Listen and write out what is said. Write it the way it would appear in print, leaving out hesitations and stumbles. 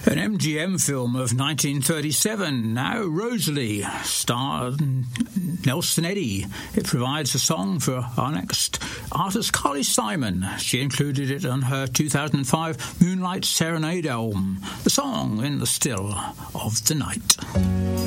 An MGM film of 1937, now Rosalie, starred Nelson Eddy. It provides a song for our next artist, Carly Simon. She included it on her 2005 Moonlight Serenade album, the song In the Still of the Night.